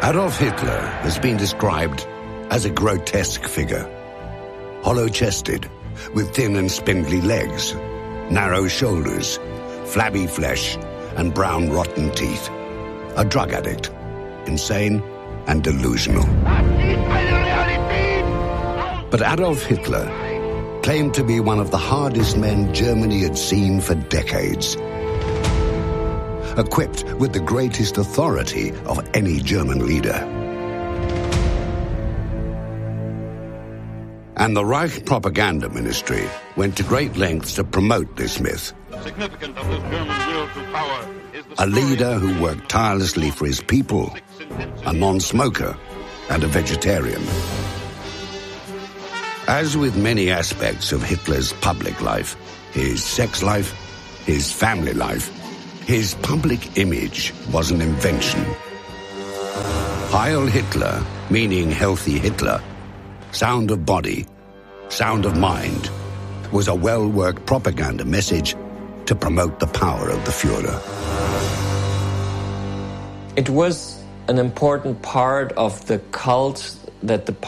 Adolf Hitler has been described as a grotesque figure. Hollow-chested, with thin and spindly legs, narrow shoulders, flabby flesh, and brown rotten teeth. A drug addict, insane and delusional. But Adolf Hitler claimed to be one of the hardest men Germany had seen for decades. Equipped with the greatest authority of any German leader. And the Reich Propaganda Ministry went to great lengths to promote this myth. Significant of this German will to power is the A leader who worked tirelessly for his people, a non-smoker, and a vegetarian. As with many aspects of Hitler's public life, his sex life, his family life, his public image was an invention. Heil Hitler, meaning healthy Hitler, sound of body, sound of mind, was a well-worked propaganda message to promote the power of the Führer. It was an important part of the cult that the